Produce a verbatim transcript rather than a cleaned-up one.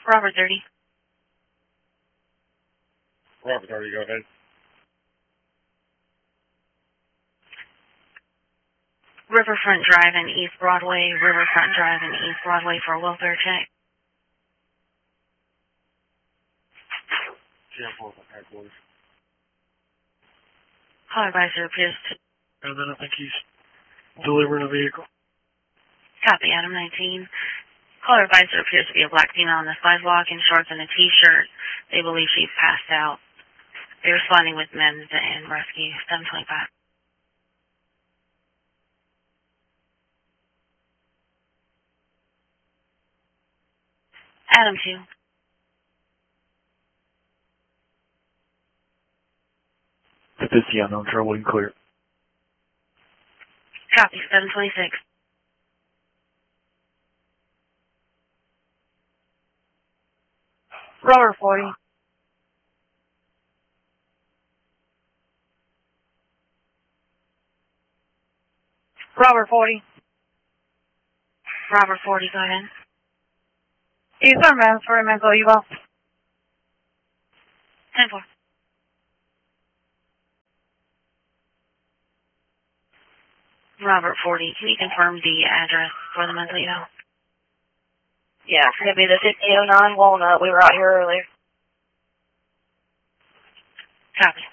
Robert thirty. Robert thirty, go ahead. Riverfront Drive and East Broadway, Riverfront Drive and East Broadway for a welfare check. ten four from headquarters. Call advisor appears to... And then I think he's delivering a vehicle. Copy, Adam nineteen. Caller advisor appears to be a black female on the sidewalk in shorts and a t-shirt. They believe she's passed out. They're responding with men's and rescue. seven twenty-five. Adam two. fifty unknown trouble and clear. Copy, seven twenty-six. Robert forty. Robert forty. Robert forty, go ahead. These are men for a mental eval. ten four. Robert forty, can you confirm the address for the mental eval? Yeah, it's going to be the fifty oh nine Walnut. We were out here earlier. Copy.